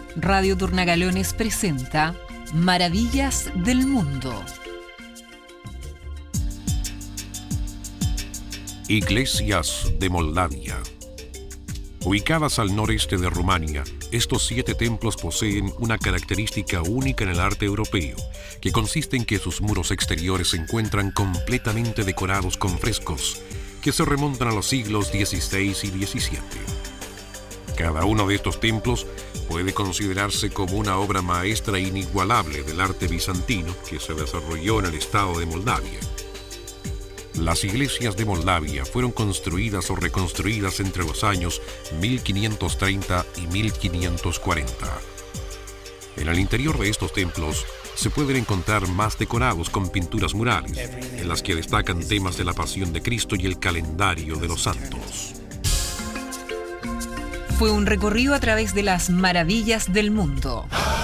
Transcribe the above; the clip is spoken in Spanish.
Radio Turnagalones presenta Maravillas del Mundo. Iglesias de Moldavia. Ubicadas al noreste de Rumania, estos 7 templos poseen una característica única en el arte europeo, que consiste en que sus muros exteriores se encuentran completamente decorados con frescos, que se remontan a los siglos XVI y XVII. Cada uno de estos templos puede considerarse como una obra maestra inigualable del arte bizantino que se desarrolló en el estado de Moldavia. Las iglesias de Moldavia fueron construidas o reconstruidas entre los años 1530 y 1540. En el interior de estos templos se pueden encontrar más decorados con pinturas murales, en las que destacan temas de la Pasión de Cristo y el calendario de los santos. Fue un recorrido a través de las maravillas del mundo.